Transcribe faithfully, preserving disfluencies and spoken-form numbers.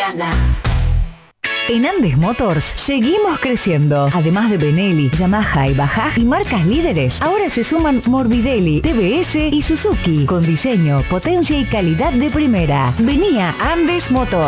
mañana. En Andes Motors seguimos creciendo. Además de Benelli, Yamaha y Bajaj y marcas líderes, ahora se suman Morbidelli, T V S y Suzuki, con diseño, potencia y calidad de primera. Vení a Andes Motors.